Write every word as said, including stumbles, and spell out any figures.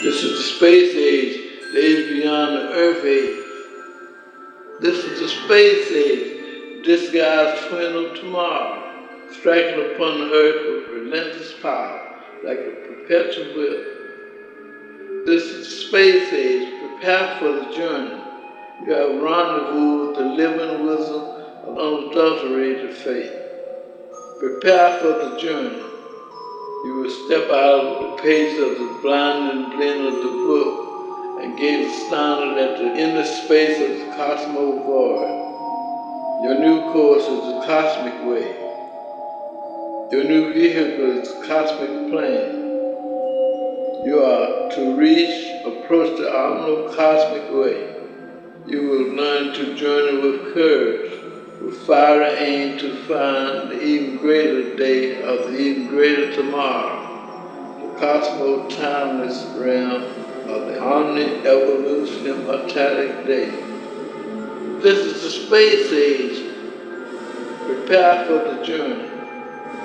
This is the space age, the age beyond the Earth age. This is the space age, disguised twin of tomorrow, striking upon the Earth with relentless power, like a perpetual whip. This is the space age, prepare for the journey. You have rendezvous with the living wisdom of unadulterated faith. Prepare for the journey. You will step out of the page of the blinding blend of the book and gaze astounded at the endless space of the cosmos void. Your new course is the cosmic way. Your new vehicle is the cosmic plane. You are to reach, approach the optimal cosmic way. You will learn to journey with courage, with fiery aim to find the even greater day of the even greater tomorrow, the cosmos timeless realm of the omni-evolution immortalic day. This is the space age. Prepare for the journey.